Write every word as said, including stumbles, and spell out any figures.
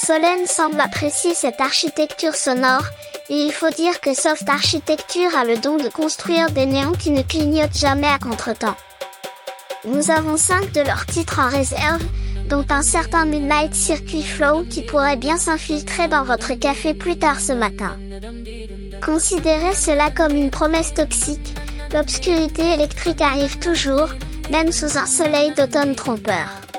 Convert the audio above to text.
Solène semble apprécier cette architecture sonore, et il faut dire que Soft Architecture a le don de construire des néons qui ne clignotent jamais à contretemps. Nous avons cinq de leurs titres en réserve, dont un certain Midnight Circuit Flow qui pourrait bien s'infiltrer dans votre café plus tard ce matin. Considérez cela comme une promesse toxique, l'obscurité électrique arrive toujours, même sous un soleil d'automne trompeur.